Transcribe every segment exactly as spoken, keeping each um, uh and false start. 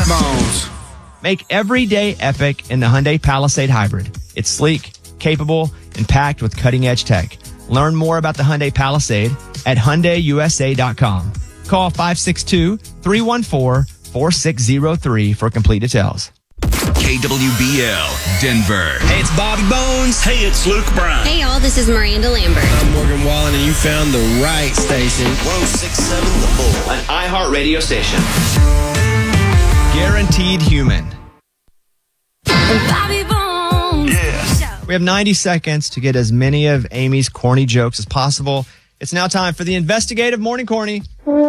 Bones. Make every day epic in the Hyundai Palisade Hybrid. It's sleek, capable, and packed with cutting-edge tech. Learn more about the Hyundai Palisade at Hyundai U S A dot com. Call five six two, three one four, four six zero three for complete details. K W B L, Denver. Hey, it's Bobby Bones. Hey, it's Luke Brown. Hey, y'all, this is Miranda Lambert. I'm Morgan Wallen, and you found the right station. one oh six point seven The Bull. An iHeartRadio station. Guaranteed human. Bobby Bones. Yeah. We have ninety seconds to get as many of Amy's corny jokes as possible. It's now time for the investigative morning corny.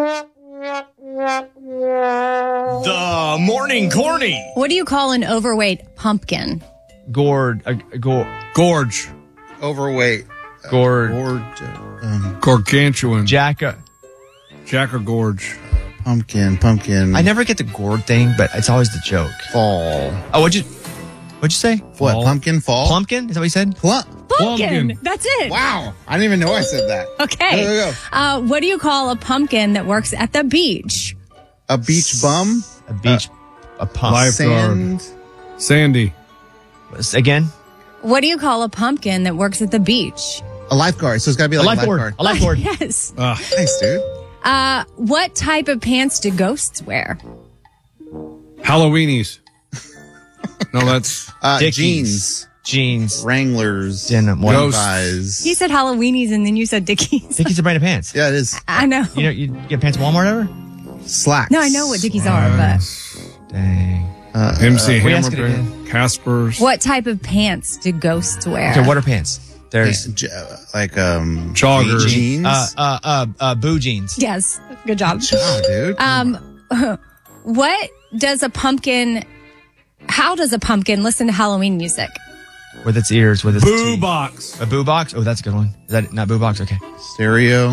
The morning corny. What do you call an overweight pumpkin? Gourd. Uh, go, Gorge. Overweight. gourd. Gorge. Um, Gargantuan. Jack. Uh, Jack or Gorge. pumpkin. Pumpkin. I never get the gourd thing, but it's always the joke. Fall. Oh, what'd you, what'd you say? What? Fall. Pumpkin fall? Plumpkin? Is that what you said? Plum. Pumpkin. Pumpkin. That's it. Wow. I didn't even know I said that. Okay. There we go. Uh, what do you call a pumpkin that works at the beach? A beach bum. A beach. a pump. Lifeguard. Sand. Sandy. Again? What do you call a pumpkin that works at the beach? A lifeguard. So it's got to be A like a lifeboard. lifeguard. A lifeboard. Yes. Uh, Nice, dude. Uh, what type of pants do ghosts wear? Halloweenies. No, that's Uh, Dickies. jeans. Jeans. Wranglers. Denim. What? Ghost. Levi's. He said Halloweenies and then you said Dickies. Dickies a brand of pants. Yeah, it is. I know. You know, you get pants at Walmart ever? Slacks. No, I know what Dickies are, but Dang. Uh, M C we ask it Hammer. again. Casper's. what type of pants do ghosts wear? Okay, what are pants? There's yeah, j- like um Joggers. jeans. uh, uh, uh, uh, boo jeans. Yes. Good job. oh, dude. Um, what does a pumpkin, how does a pumpkin listen to Halloween music? With its ears, with its Boo teeth. box. A boo box? Oh, that's a good one. Is that not boo box? Okay. Stereo.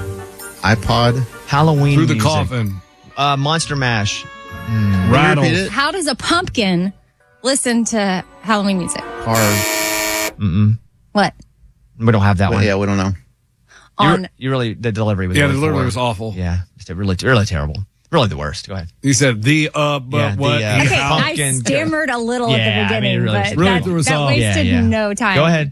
iPod. Halloween Through the music. coffin. Uh, Monster Mash. Rattle. Repeat it. How does a pumpkin listen to Halloween music? Car. Mm-mm. What? We don't have that Well, one. yeah, we don't know. You, On you really, the delivery was Yeah, really the delivery poor. was awful. Yeah, it's really, really terrible. Really the worst. Go ahead. He said the uh, but Yeah, the, what? uh, Okay, Yeah. I Pumpkin. stammered a little at Yeah, the I beginning, mean, really- but really that, threw us that off. wasted Yeah, yeah. no time. Go ahead.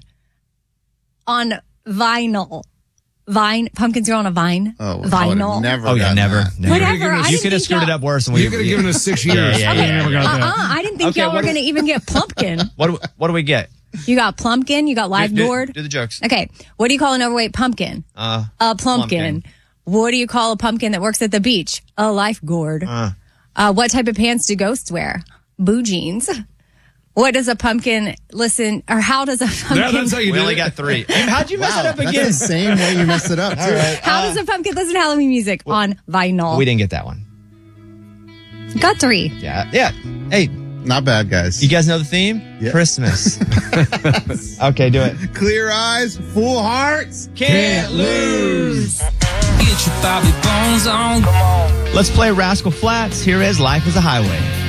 On vinyl. Vine. Pumpkins are on a vine. Oh, I would've vinyl. never. Oh, yeah, gotten never. that. never. Whatever. I You didn't could have think screwed it y'all- up worse. Than we, You could have given us six years. Yeah, yeah, We yeah, never yeah. got Uh-uh. that. I didn't think Okay, y'all were what going to is- even get plumpkin. What do, what do we get? You got plumpkin. You got live do, gourd. do the jokes. Okay. What do you call an overweight pumpkin? Uh, A plumpkin. plumpkin. What do you call a pumpkin that works at the beach? A life gourd. Uh. Uh, what type of pants do ghosts wear? Boo jeans. What does a pumpkin listen, or how does a pumpkin, Yeah, that's how you we did only it. got three. How'd you mess Wow, it up that's again? the same way you messed it up, too. All right. how uh, does a pumpkin listen to Halloween music? On vinyl. We didn't get that one. Got three. Yeah. Yeah. Hey, Not bad, guys. you guys know the theme? Yeah. Christmas. Okay, do it. Clear eyes, full hearts. Can't lose. Get your Bobby Bones on. Let's play Rascal Flats. Here is Life is a Highway.